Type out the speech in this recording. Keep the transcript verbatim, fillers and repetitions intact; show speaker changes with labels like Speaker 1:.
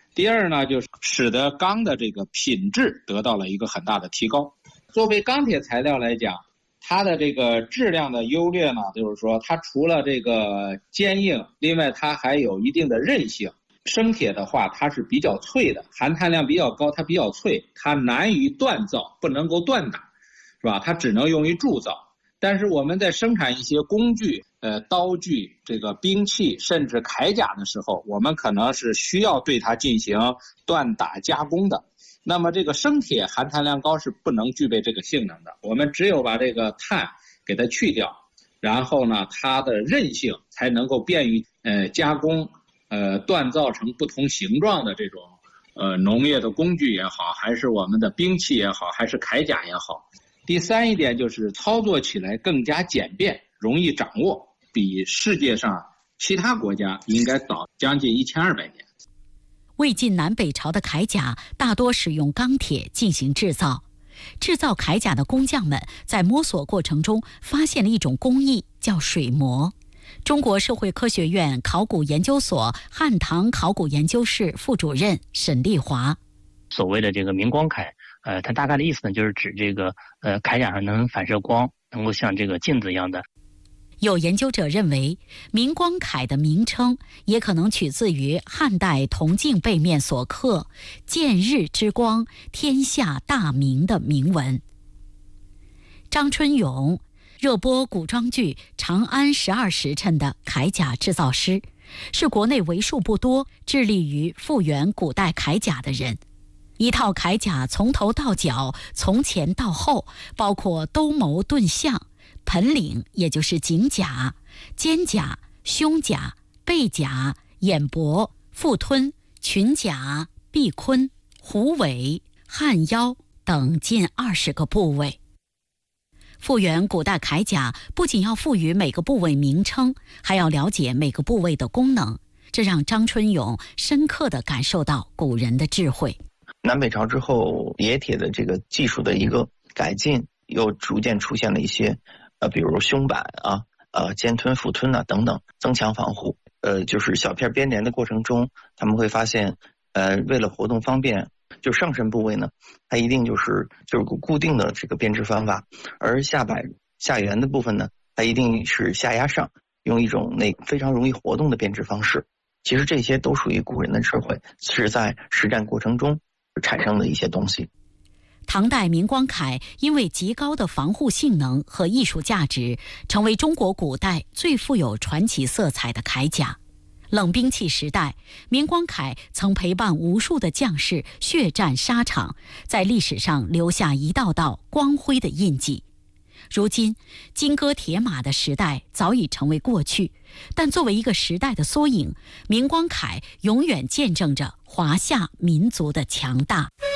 Speaker 1: 第二呢，就是使得钢的这个品质得到了一个很大的提高。作为钢铁材料来讲，它的这个质量的优劣呢，就是说它除了这个坚硬，另外它还有一定的韧性。生铁的话，它是比较脆的，含碳量比较高，它比较脆，它难于锻造，不能够锻打，是吧？它只能用于铸造。但是我们在生产一些工具、呃刀具、这个兵器，甚至铠甲的时候，我们可能是需要对它进行锻打加工的。那么这个生铁含碳量高是不能具备这个性能的，我们只有把这个碳给它去掉，然后呢，它的韧性才能够便于呃加工。呃，锻造成不同形状的这种，呃，农业的工具也好，还是我们的兵器也好，还是铠甲也好。第三一点就是操作起来更加简便，容易掌握，比世界上其他国家应该早将近一千二百年。
Speaker 2: 魏晋南北朝的铠甲大多使用钢铁进行制造，制造铠甲的工匠们在摸索过程中发现了一种工艺，叫水磨。中国社会科学院考古研究所汉唐考古研究室副主任沈丽华：
Speaker 3: 所谓的这个明光铠，呃，它大概的意思呢，就是指这个呃铠甲上能反射光，能够像这个镜子一样的。
Speaker 2: 有研究者认为，明光铠的名称也可能取自于汉代铜镜背面所刻“见日之光，天下大明”的铭文。张春勇，热播古装剧《长安十二时辰》的铠甲制造师，是国内为数不多致力于复原古代铠甲的人。一套铠甲从头到脚，从前到后，包括兜鍪盾像、盆领也就是颈甲、肩甲、胸甲、背甲、眼脖、腹吞、裙甲、臂坤、虎尾、汉腰等近二十个部位。复原古代铠甲不仅要赋予每个部位名称，还要了解每个部位的功能，这让张春勇深刻地感受到古人的智慧。
Speaker 4: 南北朝之后，冶铁的这个技术的一个改进，又逐渐出现了一些，呃，比如胸板啊、呃肩吞、腹吞啊等等，增强防护。呃，就是小片编连的过程中，他们会发现，呃，为了活动方便。就上身部位呢，它一定就是就是固定的这个编织方法，而下摆下缘的部分呢，它一定是下压上，用一种那非常容易活动的编织方式。其实这些都属于古人的智慧，是在实战过程中产生的一些东西。
Speaker 2: 唐代明光铠因为极高的防护性能和艺术价值，成为中国古代最富有传奇色彩的铠甲。冷兵器时代，明光铠曾陪伴无数的将士血战沙场，在历史上留下一道道光辉的印记。如今，金戈铁马的时代早已成为过去，但作为一个时代的缩影，明光铠永远见证着华夏民族的强大。